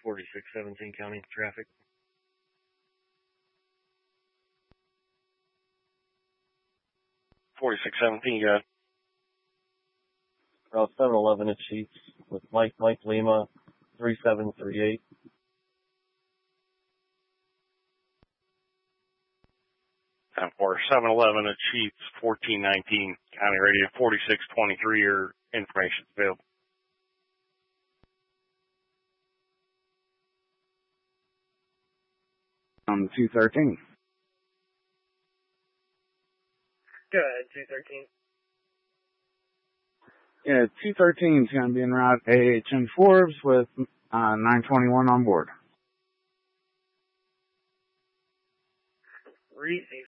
4617 county traffic. 4617, you got it. Route 711 at Sheets with Mike Lima 3738. Time for 711 at Sheets, 1419, county radio 4623, your information's available. On 213. Go ahead, 213. Yeah, 213 is going to be en route AHN Forbes with 921 on board. Receive.